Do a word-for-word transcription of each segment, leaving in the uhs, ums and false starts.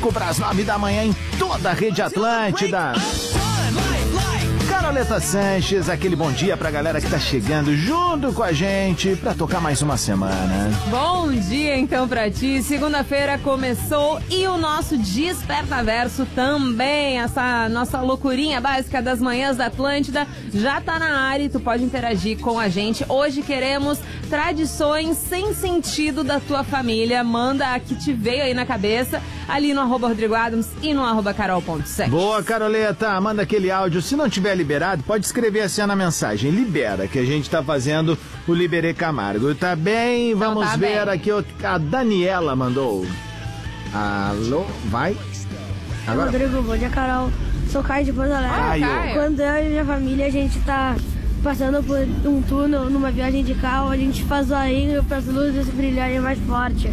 cinco para as nove da manhã em toda a rede Atlântida. Caroleta Sanches, aquele bom dia pra galera que tá chegando junto com a gente pra tocar mais uma semana. Bom dia então pra ti, segunda-feira começou e o nosso Desperta Verso também, essa nossa loucurinha básica das manhãs da Atlântida já tá na área e tu pode interagir com a gente. Hoje queremos tradições sem sentido da tua família, manda a que te veio aí na cabeça, ali no arroba Rodrigo Adams e no arroba Carol ponto sete. Boa, Caroleta, manda aquele áudio, se não tiver liberado, pode escrever assim na mensagem, libera, que a gente tá fazendo o Liberê Camargo. Tá bem? Vamos então, tá ver bem. aqui, a Daniela mandou. Alô, vai? Agora. Rodrigo, bom dia, Carol. Sou Caio de Porto Alegre. Ai, Caio. Quando eu e minha família, a gente tá passando por um túnel, numa viagem de carro, a gente faz zoinho para as luzes brilharem mais forte.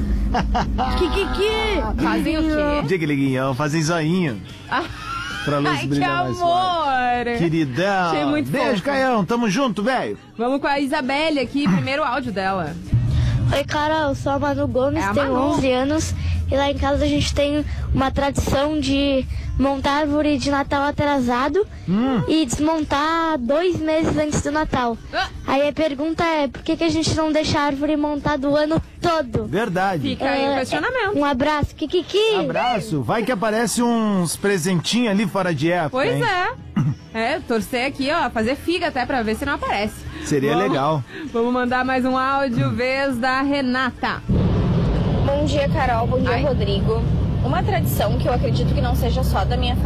Kikiki! Fazem o quê? Diga, Liguinhão, fazem zoinho. Pra luz Ai, que brilhar mais amor! forte. Queridão. Achei muito Beijo, fofo. Caião. Tamo junto, velho. Vamos com a Isabelle aqui, primeiro áudio dela. Oi, Carol, sou a Manu Gomes, É a tenho Manu. onze anos e lá em casa a gente tem uma tradição de montar árvore de Natal atrasado Hum. e desmontar dois meses antes do Natal. Ah. Aí a pergunta é, por que, que a gente não deixa a árvore montada o ano todo? Verdade. Fica aí o É, questionamento. Um abraço, Kikiki! Abraço. Vai que aparece uns presentinhos ali fora de época. Pois hein? é. É, torcer aqui, ó, fazer figa até pra ver se não aparece. Seria Vamos- legal. Vamos mandar mais um áudio, vez da Renata. Bom dia, Carol. Bom dia, Ai. Rodrigo. Uma tradição que eu acredito que não seja só da minha